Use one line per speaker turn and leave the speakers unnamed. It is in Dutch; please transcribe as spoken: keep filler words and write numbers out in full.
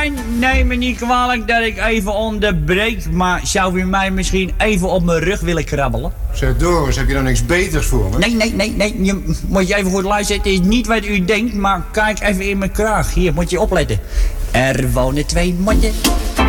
Neem me niet kwalijk dat ik even onderbreek, maar zou u mij misschien even op mijn rug willen krabbelen?
Zeg Doris, heb je dan niks beters voor me?
Nee, nee, nee, nee. Je, moet je even goed luisteren. Het is niet wat u denkt, maar kijk even in mijn kraag. Hier, moet je opletten. Er wonen twee motten